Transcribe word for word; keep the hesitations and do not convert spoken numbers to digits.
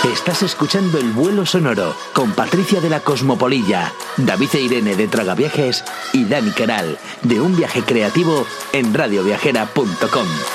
Estás escuchando El Vuelo Sonoro con Patricia de la Cosmopolilla, David e Irene de Tragaviajes y Dani Queral de Un Viaje Creativo en radioviajera punto com.